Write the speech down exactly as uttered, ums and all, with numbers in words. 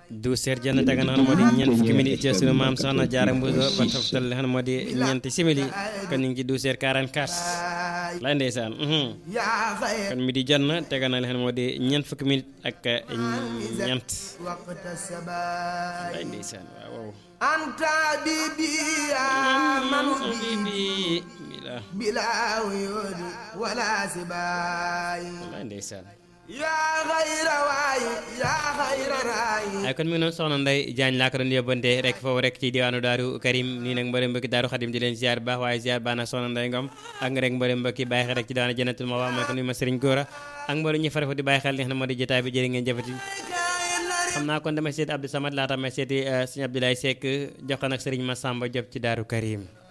douze heures jot na tega na xam moo di ñeent fukki minutes ci sunu maam soxna Jaara Mbuso ba toftal li xam moo di ñeenti simili kon ñu ngi ci douze heures quarante-quatre lay ndeysaan kon mi di jot na tega na li xam moo di ñeent fukki minutes ak ñeent lay ndeysaan waaw anta bibi man bibi bila yudi wala sibay lay ndeysaan yaa xayra waay yaa xayra raay ay kon mi ngi noonu soxna Ndeye Diagne laa ko doon yóbbante rek foofu rek ci diwaanu Daaru Karim nii nag mbërëm mbëkki Daaru Xadim di leen ziar baax waaye ziar baax na soxna Ndeye Ngom ak rek mbërëm mbëkki bàyyi xel rek ci diwaanu Jannatul Mawa mooy ko nuyu ma Serigne Gora ak mbërëm ñi fara fa di bàyyi xel li nga xam ne moo di jotaay bi jërë ngeen jëfati xam naa kon damay seeti Abdou Samad laata may seeti Serigne Abdoulaye Seck jox ko nag Serigne Massamba Diop ci Daaru Karim